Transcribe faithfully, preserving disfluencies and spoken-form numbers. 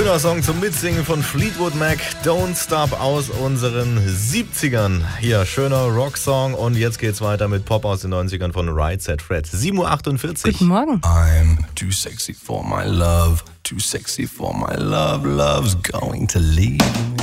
Schöner Song zum Mitsingen von Fleetwood Mac, Don't Stop aus unseren siebzigern. Hier, schöner Rocksong und jetzt geht's weiter mit Pop aus den neunzigern von Right Said Fred. sieben Uhr achtundvierzig. Guten Morgen. I'm too sexy for my love, too sexy for my love, love's going to leave me.